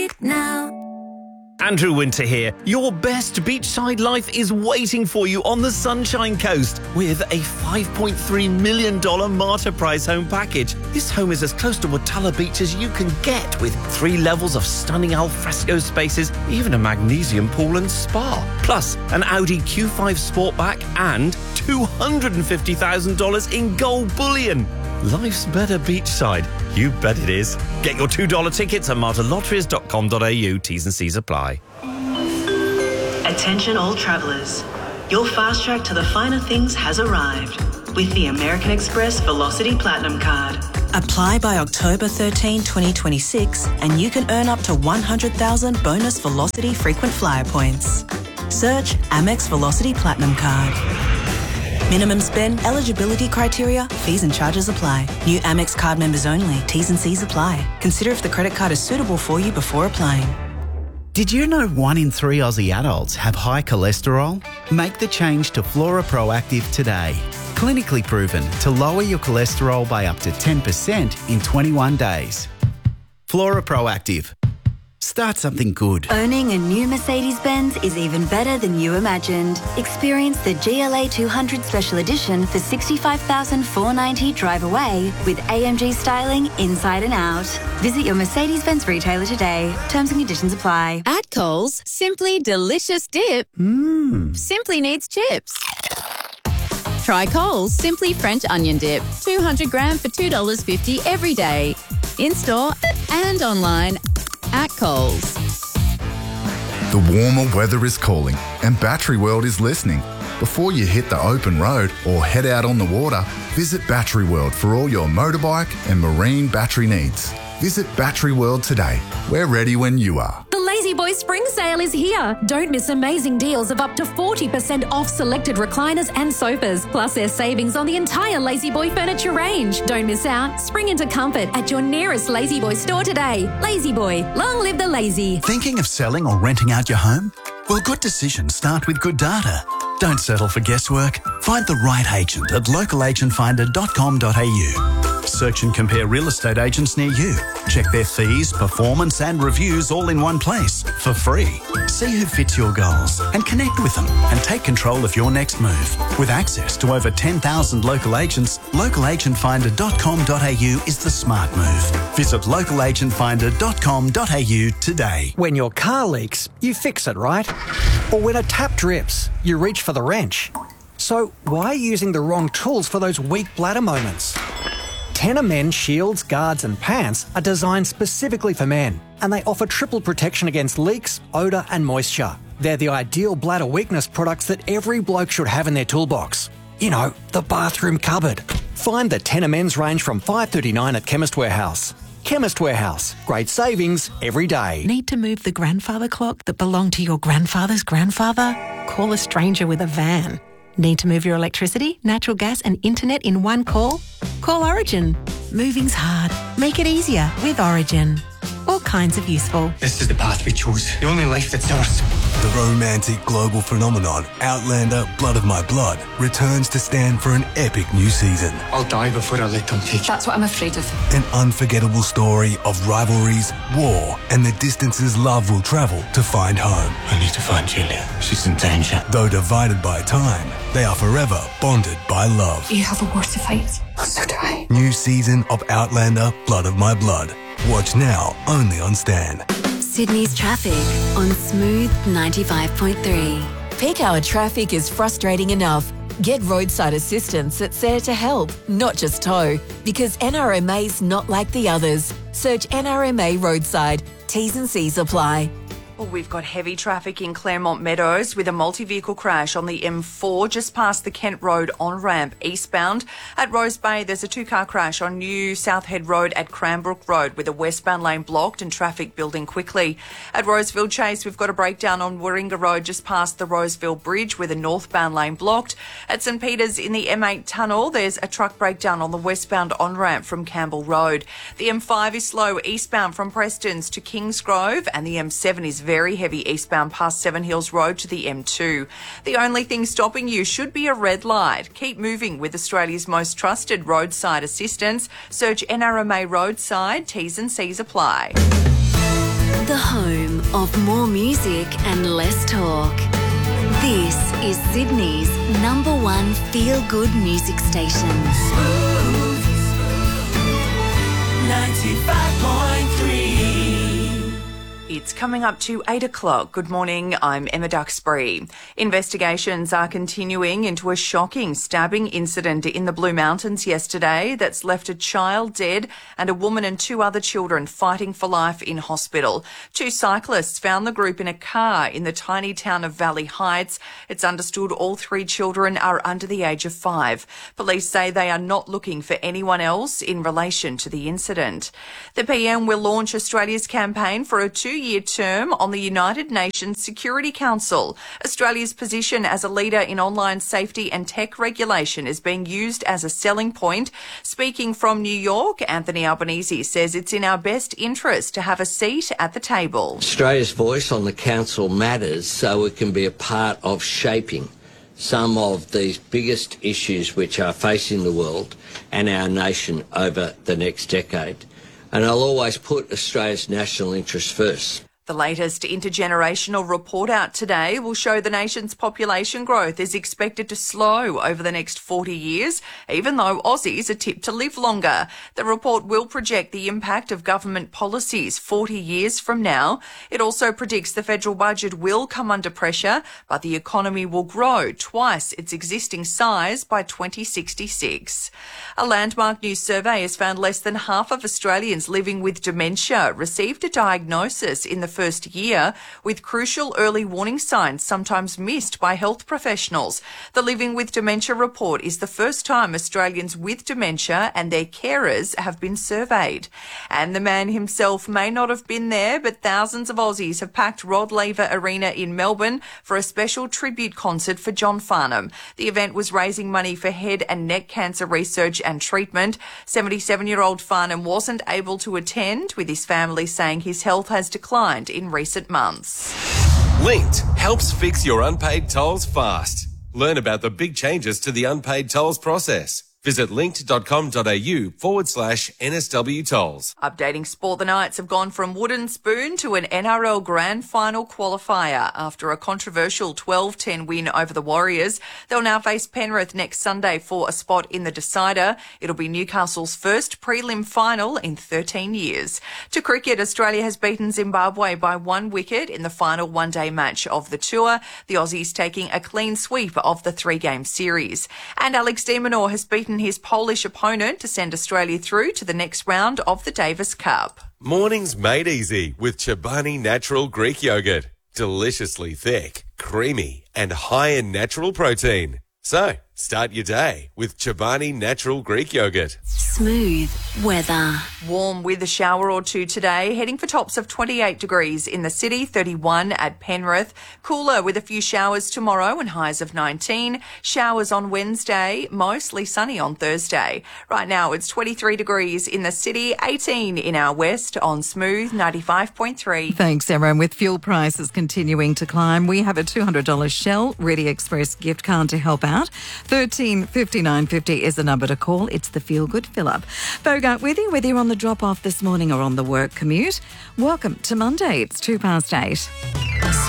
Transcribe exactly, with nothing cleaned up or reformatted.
now. Andrew Winter here. Your best beachside life is waiting for you on the Sunshine Coast with a five point three million dollars Marta Price home package. This home is as close to Watala Beach as you can get, with three levels of stunning alfresco spaces, even a magnesium pool and spa. Plus, an Audi Q five Sportback and two hundred fifty thousand dollars in gold bullion. Life's better beachside. You bet it is. Get your two dollar tickets at marta lotteries dot com dot a u. T's and C's apply. Attention all travellers. Your fast track to the finer things has arrived with the American Express Velocity Platinum Card. Apply by October thirteenth, twenty twenty-six and you can earn up to one hundred thousand bonus Velocity frequent flyer points. Search Amex Velocity Platinum Card. Minimum spend, eligibility criteria, fees and charges apply. New Amex card members only. T's and C's apply. Consider if the credit card is suitable for you before applying. Did you know one in three Aussie adults have high cholesterol? Make the change to Flora Proactive today. Clinically proven to lower your cholesterol by up to ten percent in twenty-one days. Flora Proactive. Start something good. Owning a new Mercedes-Benz is even better than you imagined. Experience the G L A two hundred Special Edition for sixty-five thousand four hundred ninety dollars drive away with A M G styling inside and out. Visit your Mercedes-Benz retailer today. Terms and conditions apply. At Coles, Simply Delicious Dip Mmm. simply needs chips. Try Coles Simply French Onion Dip, two hundred gram for two dollars fifty every day. In-store and online at Coles. The warmer weather is calling and Battery World is listening. Before you hit the open road or head out on the water, visit Battery World for all your motorbike and marine battery needs. Visit Battery World today. We're ready when you are. The Lazy Boy Spring Sale is here. Don't miss amazing deals of up to forty percent off selected recliners and sofas. Plus there's savings on the entire Lazy Boy furniture range. Don't miss out. Spring into comfort at your nearest Lazy Boy store today. Lazy Boy, long live the lazy. Thinking of selling or renting out your home? Well, good decisions start with good data. Don't settle for guesswork. Find the right agent at local agent finder dot com dot a u. Search and compare real estate agents near you. Check their fees, performance and reviews all in one place for free. See who fits your goals and connect with them and take control of your next move. With access to over ten thousand local agents, local agent finder dot com dot a u is the smart move. Visit local agent finder dot com dot a u today. When your car leaks, you fix it, right? Or when a tap drips, you reach for the wrench. So why are you using the wrong tools for those weak bladder moments? Tenor Men shields, guards and pants are designed specifically for men, and they offer triple protection against leaks, odour and moisture. They're the ideal bladder weakness products that every bloke should have in their toolbox. You know, the bathroom cupboard. Find the Tenor Men's range from five dollars thirty-nine at Chemist Warehouse. Chemist Warehouse. Great savings every day. Need to move the grandfather clock that belonged to your grandfather's grandfather? Call a stranger with a van. Need to move your electricity, natural gas and internet in one call? Call Origin. Moving's hard. Make it easier with Origin. All kinds of useful. This is the path we chose. The only life that's ours. The romantic global phenomenon, Outlander Blood of My Blood, returns to stand for an epic new season. I'll die before I let them take you. That's what I'm afraid of. An unforgettable story of rivalries, war, and the distances love will travel to find home. I need to find Julia. She's in danger. Though divided by time, they are forever bonded by love. You have a war to fight. So do I. New season of Outlander Blood of My Blood. Watch now, only on Stan. Sydney's traffic on Smooth ninety-five point three. Peak hour traffic is frustrating enough. Get roadside assistance that's there to help, not just tow. Because N R M A's not like the others. Search N R M A Roadside. T's and C's apply. Well, we've got heavy traffic in Claremont Meadows with a multi-vehicle crash on the M four just past the Kent Road on-ramp eastbound. At Rose Bay, there's a two-car crash on New South Head Road at Cranbrook Road with a westbound lane blocked and traffic building quickly. At Roseville Chase, we've got a breakdown on Warringah Road just past the Roseville Bridge with a northbound lane blocked. At St Peters in the M eight tunnel, there's a truck breakdown on the westbound on-ramp from Campbell Road. The M five is slow eastbound from Prestons to Kingsgrove, and the M seven is very heavy eastbound past Seven Hills Road to the M two. The only thing stopping you should be a red light. Keep moving with Australia's most trusted roadside assistance. Search N R M A Roadside. T's and C's apply. The home of more music and less talk. This is Sydney's number one feel-good music station. ninety-five point three. It's coming up to eight o'clock. Good morning, I'm Emma Duxbury. Investigations are continuing into a shocking stabbing incident in the Blue Mountains yesterday that's left a child dead and a woman and two other children fighting for life in hospital. Two cyclists found the group in a car in the tiny town of Valley Heights. It's understood all three children are under the age of five. Police say they are not looking for anyone else in relation to the incident. The P M will launch Australia's campaign for a two year term on the United Nations Security Council. Australia's position as a leader in online safety and tech regulation is being used as a selling point. Speaking from New York, Anthony Albanese says it's in our best interest to have a seat at the table. Australia's voice on the council matters so it can be a part of shaping some of these biggest issues which are facing the world and our nation over the next decade. And I'll always put Australia's national interest first. The latest intergenerational report out today will show the nation's population growth is expected to slow over the next forty years, even though Aussies are tipped to live longer. The report will project the impact of government policies forty years from now. It also predicts the federal budget will come under pressure, but the economy will grow twice its existing size by twenty sixty-six. A landmark new survey has found less than half of Australians living with dementia received a diagnosis in the first year, with crucial early warning signs sometimes missed by health professionals. The Living with Dementia report is the first time Australians with dementia and their carers have been surveyed. And the man himself may not have been there, but thousands of Aussies have packed Rod Laver Arena in Melbourne for a special tribute concert for John Farnham. The event was raising money for head and neck cancer research and treatment. seventy-seven-year-old Farnham wasn't able to attend, with his family saying his health has declined in recent months. Linked helps fix your unpaid tolls fast. Learn about the big changes to the unpaid tolls process. Visit linked.com.au forward slash NSW tolls. Updating sport, the Knights have gone from wooden spoon to an N R L Grand Final qualifier after a controversial twelve ten win over the Warriors. They'll now face Penrith next Sunday for a spot in the decider. It'll be Newcastle's first prelim final in thirteen years. To cricket, Australia has beaten Zimbabwe by one wicket in the final one-day match of the tour. The Aussies taking a clean sweep of the three-game series. And Alex de Minaur has beaten his Polish opponent to send Australia through to the next round of the Davis Cup. Mornings made easy with Chobani Natural Greek Yogurt. Deliciously thick, creamy and high in natural protein. So, start your day with Chobani Natural Greek Yogurt. Smooth weather. Warm with a shower or two today, heading for tops of twenty-eight degrees in the city, thirty-one at Penrith. Cooler with a few showers tomorrow and highs of nineteen. Showers on Wednesday, mostly sunny on Thursday. Right now it's twenty-three degrees in the city, eighteen in our west on Smooth ninety-five point three. Thanks, Emma. With fuel prices continuing to climb, we have a two hundred dollars Shell Ready Express gift card to help out. thirteen fifty-nine fifty is the number to call. It's the Feel Good Fill-Up. Bogart with you, whether you're on the drop-off this morning or on the work commute. Welcome to Monday. It's two past eight.